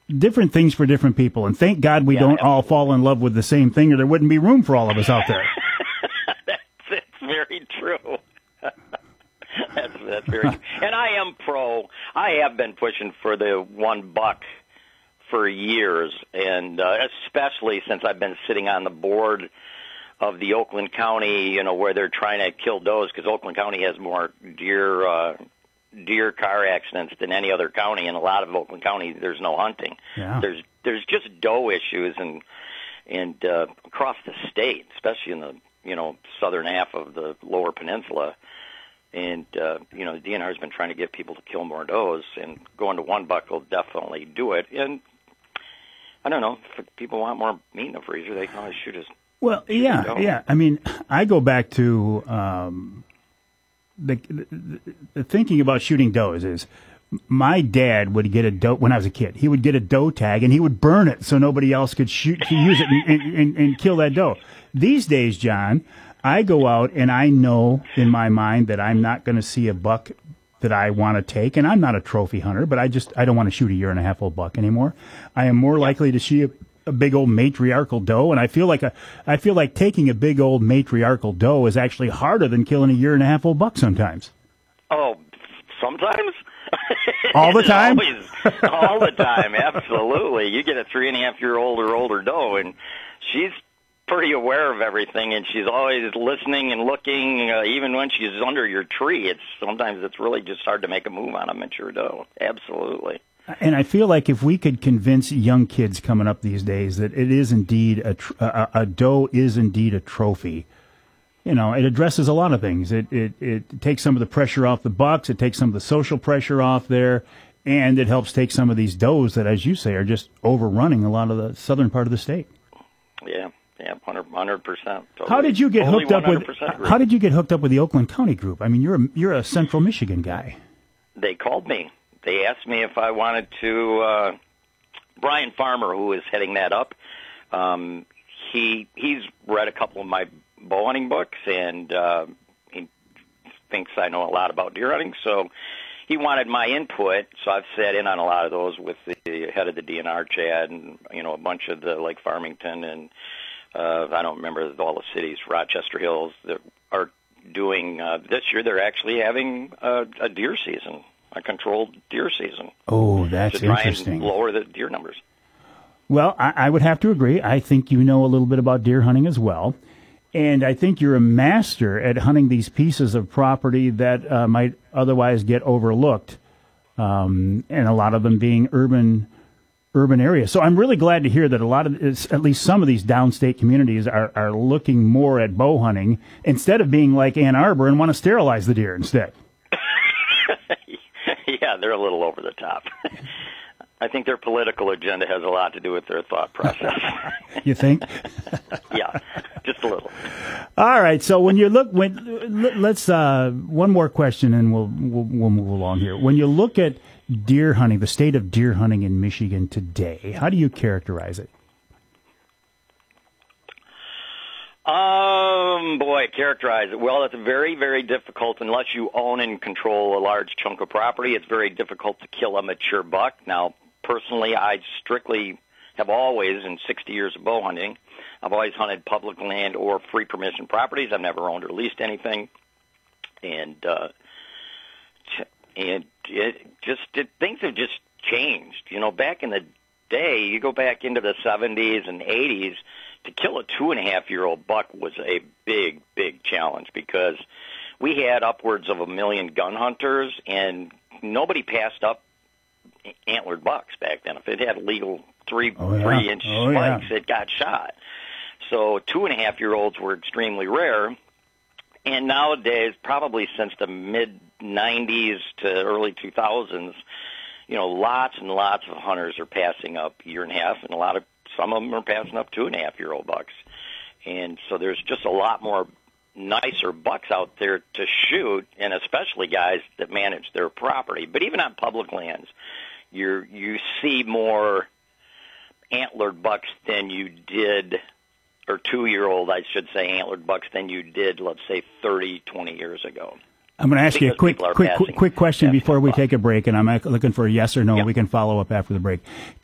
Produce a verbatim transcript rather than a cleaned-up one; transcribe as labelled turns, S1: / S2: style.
S1: different things for different people. And thank God we
S2: Yeah,
S1: don't
S2: absolutely.
S1: all fall in love with the same thing, or there wouldn't be room for all of us out there.
S2: that's, that's very true. that's, that's very true. And I am pro. I have been pushing for the one buck for years, and uh, especially since I've been sitting on the board of the Oakland County, you know, where they're trying to kill does, because Oakland County has more deer uh, deer car accidents than any other county. In a lot of Oakland County, there's no hunting.
S1: Yeah.
S2: There's there's just doe issues, and and uh, across the state, especially in the you know southern half of the Lower Peninsula. And, uh, you know, the D N R has been trying to get people to kill more does, and going to one buck will definitely do it. And I don't know, if people want more meat in the freezer, they can always shoot us.
S1: Well, yeah, yeah. I mean, I go back to um, the, the, the thinking about shooting does is my dad would get a doe when I was a kid. He would get a doe tag and he would burn it so nobody else could shoot, to use it and, and, and kill that doe. These days, John, I go out and I know in my mind that I'm not going to see a buck that I want to take, and I'm not a trophy hunter, but I just I don't want to shoot a year and a half old buck anymore. I am more likely to see a, a big old matriarchal doe, and I feel like a I feel like taking a big old matriarchal doe is actually harder than killing a year and a half old buck sometimes.
S2: Oh, sometimes.
S1: All the time?
S2: Always, all the time, absolutely. You get a three and a half year old or older doe, and she's pretty aware of everything, and she's always listening and looking, uh, even when she's under your tree. It's sometimes it's really just hard to make a move on a mature doe. Absolutely.
S1: And I feel like if we could convince young kids coming up these days that it is indeed a tr- a, a doe is indeed a trophy, you know, it addresses a lot of things. It, it it takes some of the pressure off the bucks. It takes some of the social pressure off there, and it helps take some of these does that, as you say, are just overrunning a lot of the southern part of the state.
S2: Yeah. Yeah, one hundred percent. Totally.
S1: How did you get
S2: Totally
S1: hooked up with?
S2: agree.
S1: How did you get hooked up with the Oakland County group? I mean, you're a, you're a Central Michigan guy.
S2: They called me. They asked me if I wanted to. Uh, Brian Farmer, who is heading that up, um, he he's read a couple of my bow hunting books, and uh, he thinks I know a lot about deer hunting. So he wanted my input. So I've sat in on a lot of those with the head of the D N R, Chad, and you know a bunch of the Lake Farmington and. Uh, I don't remember all the cities, Rochester Hills, that are doing, uh, this year they're actually having a, a deer season, a controlled deer season.
S1: Oh, that's
S2: to try
S1: interesting.
S2: And lower the deer numbers.
S1: Well, I, I would have to agree. I think you know a little bit about deer hunting as well. And I think you're a master at hunting these pieces of property that uh, might otherwise get overlooked, um, and a lot of them being urban urban areas. So I'm really glad to hear that a lot of, at least some of these downstate communities are, are looking more at bow hunting instead of being like Ann Arbor and want to sterilize the deer instead.
S2: Yeah, they're a little over the top. I think their political agenda has a lot to do with their thought process.
S1: You think?
S2: Yeah, just a little.
S1: All right. So when you look, when let's uh, one more question, and we'll, we'll we'll move along here. When you look at deer hunting, the state of deer hunting in Michigan today, how do you characterize it?
S2: Um, boy, characterize it. Well, it's very, very difficult unless you own and control a large chunk of property. It's very difficult to kill a mature buck. Now, personally, I strictly have always, in sixty years of bow hunting, I've always hunted public land or free permission properties. I've never owned or leased anything. And, uh, and it just, it, things have just changed. You know, back in the day, you go back into the seventies and eighties, to kill a two-and-a-half-year-old buck was a big, big challenge because we had upwards of a million gun hunters, and nobody passed up antlered bucks back then. If it had legal three,
S1: oh, yeah.
S2: three-inch
S1: oh,
S2: spikes,
S1: yeah.
S2: it got shot. So two-and-a-half-year-olds were extremely rare, and nowadays, probably since the mid-nineties to early two thousands, you know, lots and lots of hunters are passing up a year and a half, and a lot of some of them are passing up two and a half year old bucks. And so there's just a lot more nicer bucks out there to shoot, and especially guys that manage their property. But even on public lands, you you see more antlered bucks than you did, or two year old, I should say, antlered bucks than you did, let's say, thirty, twenty years ago.
S1: I'm going to ask you a quick, quick, quick, quick question before we take a break, and I'm looking for a yes or no.
S2: Yeah.
S1: We can follow up after the break.